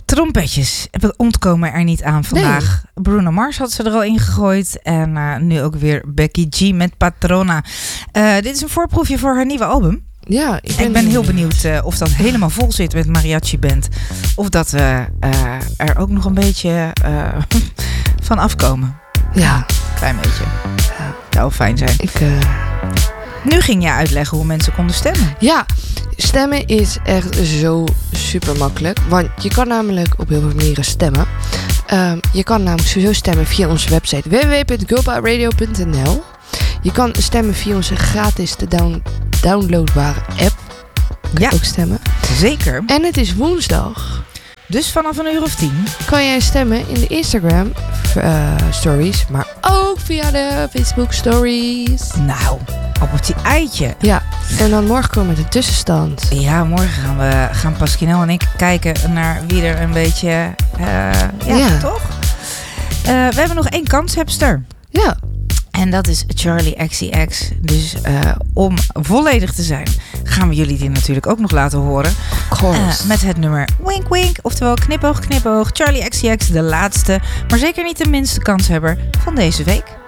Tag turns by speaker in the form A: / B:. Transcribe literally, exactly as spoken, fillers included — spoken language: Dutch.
A: Trompetjes ontkomen er niet aan vandaag. Nee. Bruno Mars had ze er al in gegooid. En uh, nu ook weer Becky G met Patrona. Uh, dit is een voorproefje voor haar nieuwe album.
B: Ja, ik ben,
A: ik ben heel benieuwd uh, of dat helemaal vol zit met mariachi band. Of dat we uh, er ook nog een beetje uh, van afkomen.
B: Ja.
A: Klein beetje.
B: Ja.
A: Zou fijn zijn.
B: Ik... Uh...
A: Nu ging je uitleggen hoe mensen konden stemmen.
B: Ja, stemmen is echt zo super makkelijk. Want je kan namelijk op heel veel manieren stemmen. Um, je kan namelijk sowieso stemmen via onze website w w w punt girlpowerradio punt n l. Je kan stemmen via onze gratis te down- downloadbare app. Kan
A: ja,
B: je ook stemmen.
A: Zeker.
B: En het is woensdag.
A: Dus vanaf een uur of tien
B: kan jij stemmen in de Instagram uh, stories, maar ook via de Facebook stories.
A: Nou, op het eitje.
B: Ja, en dan morgen komen we met de tussenstand.
A: Ja, morgen gaan we gaan Pasquinel en ik kijken naar wie er een beetje, uh, ja, ja, toch? Uh, we hebben nog één kanshebster.
B: Ja.
A: En dat is Charli X C X. Dus uh, om volledig te zijn, gaan we jullie die natuurlijk ook nog laten horen. Uh, met het nummer Wink Wink. Oftewel knipoog knipoog. Charli X C X, de laatste, maar zeker niet de minste kanshebber van deze week.